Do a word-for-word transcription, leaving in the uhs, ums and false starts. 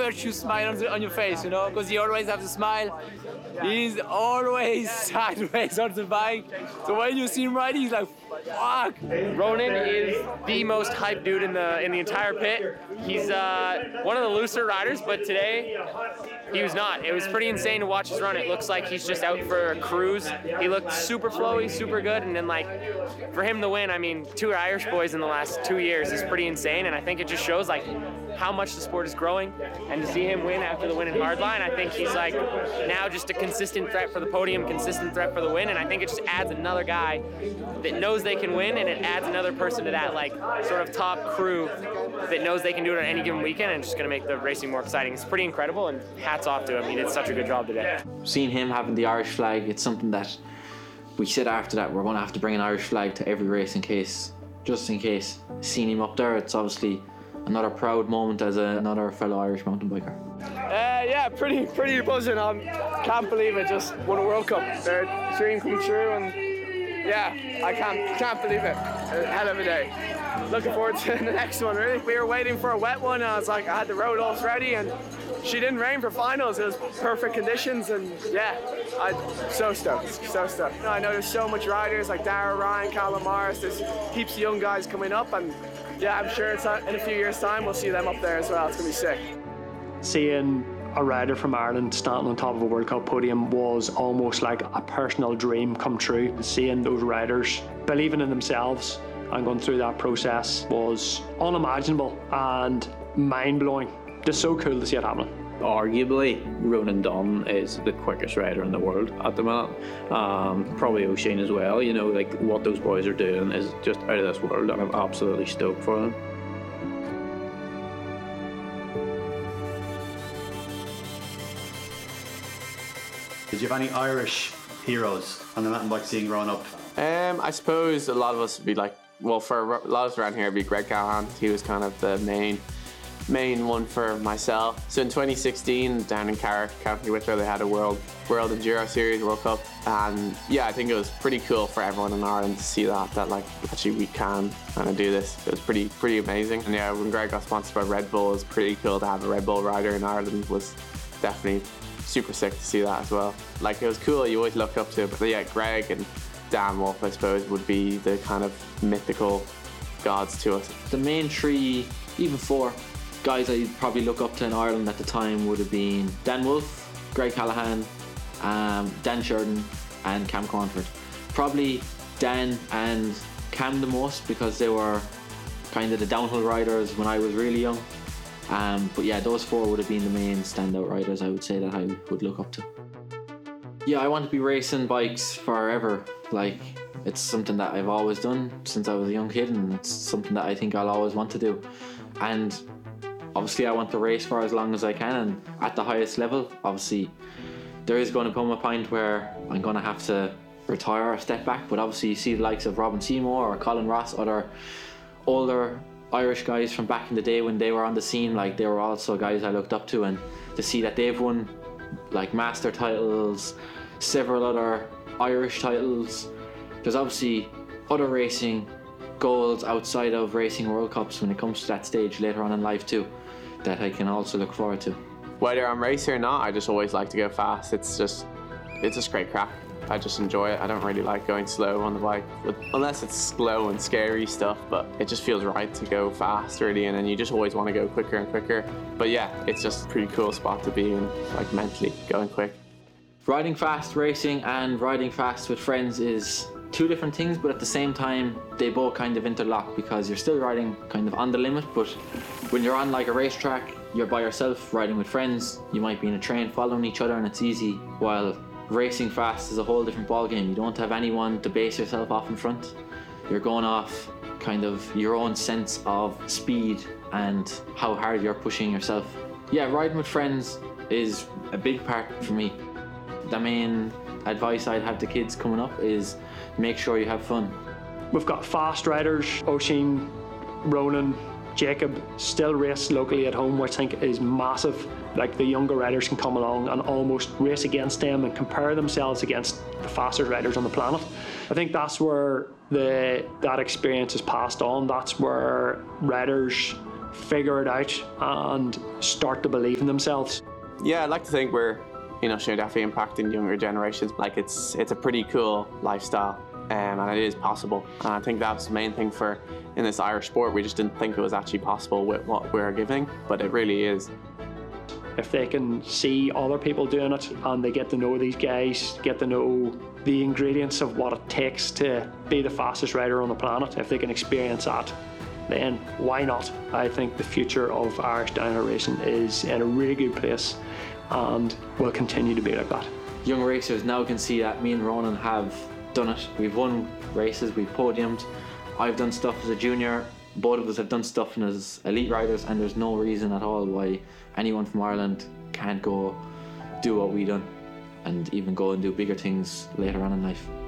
virtue smile on, the, on your face, you know, because he always has a smile. He's always sideways on the bike. So when you see him riding, he's like, fuck. Ronan is the most hyped dude in the in the entire pit. He's uh, one of the looser riders, but today he was not. It was pretty insane to watch his run. It looks like he's just out for a cruise. He looked super flowy, super good, and then like for him to win, I mean, two Irish boys in the last two years is pretty insane, and I think it just shows like how much the sport is growing, and to see him win after the win in Hardline, I think he's like now just a consistent threat for the podium, consistent threat for the win, and I think it just adds another guy that knows they can win, and it adds another person to that like sort of top crew that knows they can do it on any given weekend, and just going to make the racing more exciting. It's pretty incredible, and hats off to him. He did such a good job today. Seeing him having the Irish flag, it's something that we said after that we're going to have to bring an Irish flag to every race in case, just in case. Seeing him up there, it's obviously another proud moment as a, another fellow Irish mountain biker. Uh, yeah, pretty pretty buzzing. I can't believe it. Just won a World Cup. Their dream come true, and yeah, I can't can't believe it. A hell of a day. Looking forward to the next one. Really, we were waiting for a wet one. And I was like, I had the road all ready, and she didn't rain for finals. It was perfect conditions, and yeah, I'm so stoked, so stoked. I know there's so much riders like Dara Ryan, Callum Morris. There's heaps of young guys coming up, and yeah, I'm sure it's in a few years' time we'll see them up there as well. It's gonna be sick. Seeing a rider from Ireland standing on top of a World Cup podium was almost like a personal dream come true. Seeing those riders believing in themselves and going through that process was unimaginable and mind-blowing. Just so cool to see it happening. Arguably, Ronan Dunn is the quickest rider in the world at the minute. Um, probably Oisin as well. You know, like what those boys are doing is just out of this world, and I'm absolutely stoked for them. Did you have any Irish heroes on the mountain bike scene growing up? Um, I suppose a lot of us would be like, well, for a lot of us around here, it'd be Greg Callahan. He was kind of the main main one for myself. So in twenty sixteen, down in Carrick, County Wicklow, they had a World World Enduro Series World Cup, and yeah, I think it was pretty cool for everyone in Ireland to see that that like actually we can kind of do this. It was pretty pretty amazing. And yeah, when Greg got sponsored by Red Bull, it was pretty cool to have a Red Bull rider in Ireland. It was definitely super sick to see that as well. Like it was cool, you always looked up to it, but yeah, Greg and Dan Wolf, I suppose, would be the kind of mythical gods to us. The main three, even four, guys I'd probably look up to in Ireland at the time would have been Dan Wolf, Greg Callahan, um, Dan Sheridan and Cam Cornford. Probably Dan and Cam the most because they were kind of the downhill riders when I was really young. Um, but yeah, those four would have been the main standout riders I would say that I would look up to. Yeah, I want to be racing bikes forever. Like, it's something that I've always done since I was a young kid, and it's something that I think I'll always want to do. And obviously I want to race for as long as I can, and at the highest level. Obviously there is going to come a point where I'm going to have to retire or step back, but obviously you see the likes of Robin Seymour or Colin Ross, other older Irish guys from back in the day when they were on the scene, like they were also guys I looked up to, and to see that they've won like master titles, several other Irish titles. There's obviously other racing goals outside of racing World Cups when it comes to that stage later on in life too, that I can also look forward to. Whether I'm racing or not, I just always like to go fast. It's just, it's just great crack. I just enjoy it. I don't really like going slow on the bike, unless it's slow and scary stuff, but it just feels right to go fast really, and then you just always want to go quicker and quicker. But yeah, it's just a pretty cool spot to be in, like mentally going quick. Riding fast racing and riding fast with friends is two different things, but at the same time they both kind of interlock because you're still riding kind of on the limit, but when you're on like a racetrack, you're by yourself riding with friends. You might be in a train following each other and it's easy, while racing fast is a whole different ballgame. You don't have anyone to base yourself off in front. You're going off kind of your own sense of speed and how hard you're pushing yourself. Yeah, riding with friends is a big part for me. The main advice I'd have to kids coming up is make sure you have fun. We've got fast riders, Oisin, Ronan, Jacob still race locally at home, which I think is massive. Like the younger riders can come along and almost race against them and compare themselves against the fastest riders on the planet. I think that's where the that experience is passed on. That's where riders figure it out and start to believe in themselves. Yeah, I'd like to think we're, you know, sure, definitely impacting younger generations. Like it's it's a pretty cool lifestyle, um, and it is possible. And I think that's the main thing for in this Irish sport. We just didn't think it was actually possible with what we're giving, but it really is. If they can see other people doing it and they get to know these guys, get to know the ingredients of what it takes to be the fastest rider on the planet, if they can experience that, then why not? I think the future of Irish downhill racing is in a really good place and will continue to be like that. Young racers now can see that me and Ronan have done it. We've won races, we've podiumed. I've done stuff as a junior. Both of us have done stuff as elite riders, and there's no reason at all why anyone from Ireland can't go do what we done and even go and do bigger things later on in life.